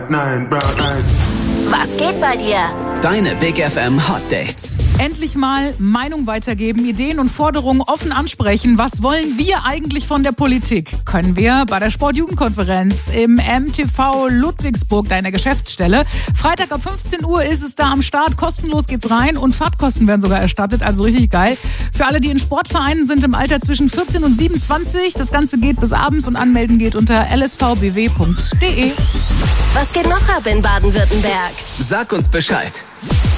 Was geht bei dir? Deine Big FM Hot Dates. Endlich mal Meinung weitergeben, Ideen und Forderungen offen ansprechen. Was wollen wir eigentlich von der Politik? Können wir bei der Sportjugendkonferenz im MTV Ludwigsburg, deiner Geschäftsstelle. Freitag ab 15 Uhr ist es da am Start. Kostenlos geht's rein und Fahrtkosten werden sogar erstattet. Also richtig geil. Für alle, die in Sportvereinen sind, im Alter zwischen 14 und 27. Das Ganze geht bis abends und anmelden geht unter lsvbw.de. Was geht noch ab in Baden-Württemberg? Sag uns Bescheid.